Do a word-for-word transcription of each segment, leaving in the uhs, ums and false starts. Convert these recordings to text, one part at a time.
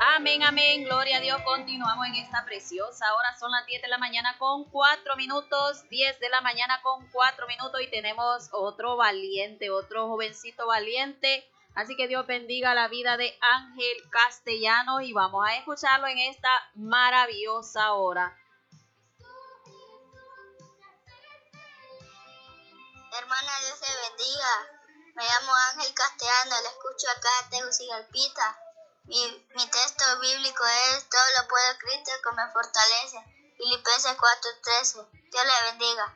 Amén, amén, gloria a Dios. Continuamos en esta preciosa hora. Son las diez de la mañana con cuatro minutos, diez de la mañana con cuatro minutos y tenemos otro valiente, otro jovencito valiente. Así que Dios bendiga la vida de Ángel Castellano y vamos a escucharlo en esta maravillosa hora. Hermana, Dios te bendiga. Me llamo Ángel Castellano, le escucho acá a Tegucigalpita. Mi, mi texto bíblico es: todo lo puedo Cristo que me fortalece. Filipenses cuatro trece. Dios le bendiga.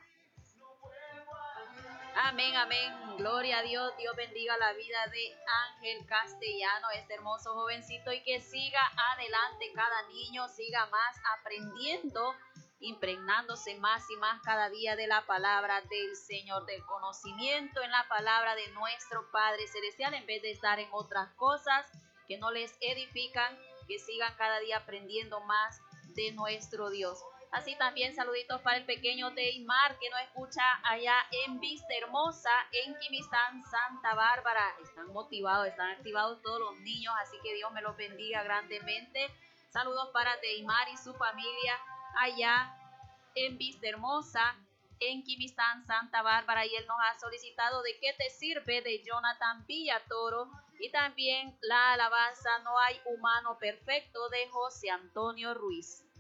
Amén, amén. Gloria a Dios. Dios bendiga la vida de Ángel Castellano, este hermoso jovencito, y que siga adelante cada niño, siga más aprendiendo, impregnándose más y más cada día de la palabra del Señor, del conocimiento en la palabra de nuestro Padre Celestial, en vez de estar en otras cosas que no les edifican, que sigan cada día aprendiendo más de nuestro Dios. Así también saluditos para el pequeño Deimar, que nos escucha allá en Vista Hermosa, en Quimistán, Santa Bárbara. Están motivados, están activados todos los niños, así que Dios me los bendiga grandemente. Saludos para Deimar y su familia allá en Vista Hermosa, en Quimistán, Santa Bárbara. Y él nos ha solicitado ¿De qué te sirve?, de Jonathan Villatoro. Y también la alabanza No hay humano perfecto, de José Antonio Ruiz.